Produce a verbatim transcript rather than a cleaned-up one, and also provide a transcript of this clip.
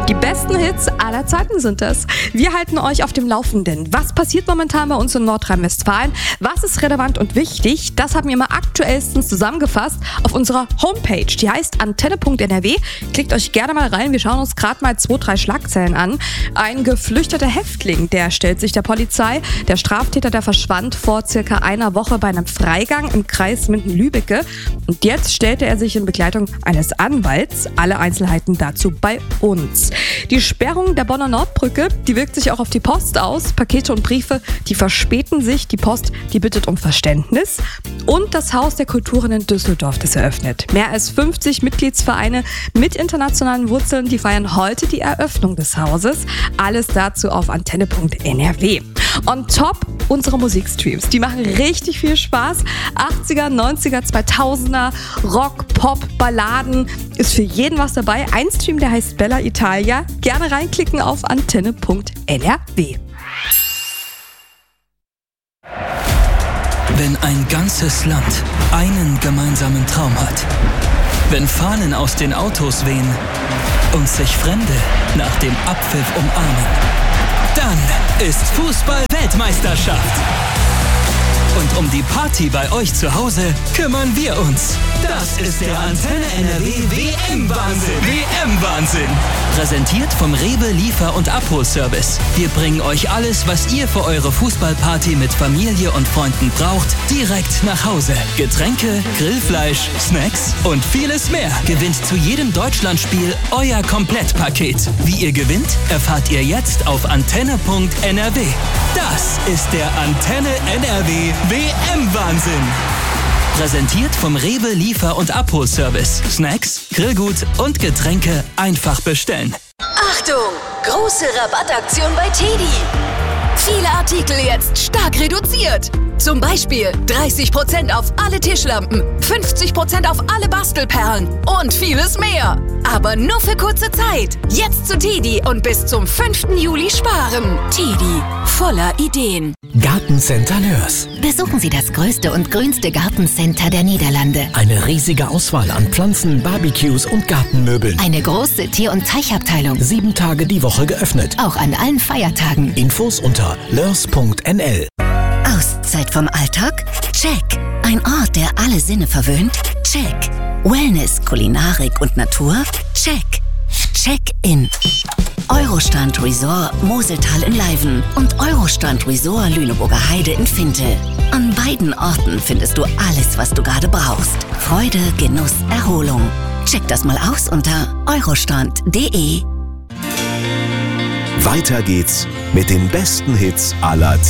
Die besten Hits aller Zeiten sind das. Wir halten euch auf dem Laufenden. Was passiert momentan bei uns in Nordrhein-Westfalen? Was ist relevant und wichtig? Das haben wir mal aktuellstens zusammengefasst auf unserer Homepage. Die heißt antenne punkt n r w. Klickt euch gerne mal rein. Wir schauen uns gerade mal zwei, drei Schlagzeilen an. Ein geflüchteter Häftling, der stellt sich der Polizei. Der Straftäter, der verschwand vor circa einer Woche bei einem Freigang im Kreis Minden-Lübbecke. Und jetzt stellte er sich in Begleitung eines Anwalts. Alle Einzelheiten dazu bei uns. Die Sperrung der Bonner Nordbrücke, die wirkt sich auch auf die Post aus. Pakete und Briefe, die verspäten sich. Die Post, die bittet um Verständnis. Und das Haus der Kulturen in Düsseldorf, das eröffnet. Mehr als fünfzig Mitgliedsvereine mit internationalen Wurzeln, die feiern heute die Eröffnung des Hauses. Alles dazu auf antenne punkt n r w. On top unsere Musikstreams. Die machen richtig viel Spaß. achtziger, neunziger, zweitausender, Rock, Pop, Balladen. Ist für jeden was dabei. Ein Stream, der heißt Bella Italia. Gerne reinklicken auf antenne punkt n r w. Wenn ein ganzes Land einen gemeinsamen Traum hat, wenn Fahnen aus den Autos wehen und sich Fremde nach dem Abpfiff umarmen, dann ist Fußball-Weltmeisterschaft. Und um die Party bei euch zu Hause kümmern wir uns. Das ist der Antenne N R W W M-Wahnsinn. W M-Wahnsinn. Präsentiert vom Rewe Liefer- und Abholservice. Wir bringen euch alles, was ihr für eure Fußballparty mit Familie und Freunden braucht, direkt nach Hause. Getränke, Grillfleisch, Snacks und vieles mehr. Gewinnt zu jedem Deutschlandspiel euer Komplettpaket. Wie ihr gewinnt, erfahrt ihr jetzt auf antenne punkt n r w. Das ist der Antenne N R W W M-Wahnsinn. Präsentiert vom Rewe Liefer- und Abholservice. Snacks, Grillgut und Getränke einfach bestellen. Achtung! Große Rabattaktion bei Teddy. Viele Artikel jetzt stark reduziert. Zum Beispiel dreißig Prozent auf alle Tischlampen, fünfzig Prozent auf alle Bastelperlen und vieles mehr. Aber nur für kurze Zeit. Jetzt zu Teddy und bis zum fünften Juli sparen. Teddy, voller Ideen. Gartencenter Nörs. Besuchen Sie das größte und grünste Gartencenter der Niederlande. Eine riesige Auswahl an Pflanzen, Barbecues und Gartenmöbeln. Eine große Tier- und Teichabteilung. Sieben Tage die Woche geöffnet. Auch an allen Feiertagen. Infos unter lörs punkt n l. Auszeit vom Alltag? Check. Ein Ort, der alle Sinne verwöhnt? Check. Wellness, Kulinarik und Natur? Check. Check-in. Eurostrand Resort Moseltal in Leiven und Eurostrand Resort Lüneburger Heide in Finte. An beiden Orten findest du alles, was du gerade brauchst. Freude, Genuss, Erholung. Check das mal aus unter eurostrand punkt d e. Weiter geht's mit den besten Hits aller Zeiten.